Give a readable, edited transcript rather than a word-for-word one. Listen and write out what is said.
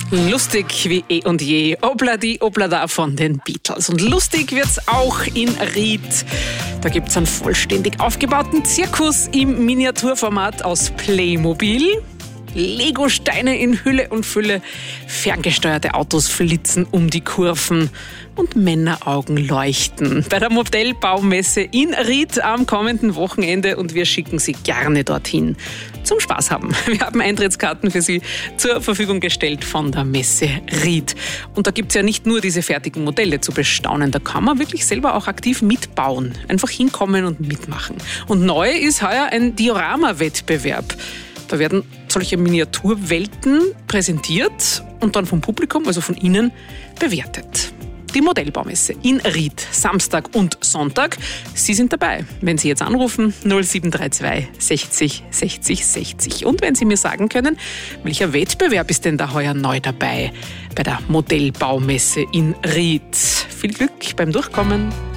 Lustig wie eh und je, Obladi Oblada von den Beatles. Und lustig wird's auch in Ried. Da gibt's einen vollständig aufgebauten Zirkus im Miniaturformat aus Playmobil. Lego-Steine in Hülle und Fülle, ferngesteuerte Autos flitzen um die Kurven und Männeraugen leuchten. Bei der Modellbaumesse in Ried am kommenden Wochenende und wir schicken Sie gerne dorthin zum Spaß haben. Wir haben Eintrittskarten für Sie zur Verfügung gestellt von der Messe Ried. Und da gibt's ja nicht nur diese fertigen Modelle zu bestaunen, da kann man wirklich selber auch aktiv mitbauen. Einfach hinkommen und mitmachen. Und neu ist heuer ein Diorama-Wettbewerb. Da werden solche Miniaturwelten präsentiert und dann vom Publikum, also von Ihnen, bewertet. Die Modellbaumesse in Ried, Samstag und Sonntag. Sie sind dabei, wenn Sie jetzt anrufen 0732 60 60 60. Und wenn Sie mir sagen können, welcher Wettbewerb ist denn da heuer neu dabei bei der Modellbaumesse in Ried? Viel Glück beim Durchkommen.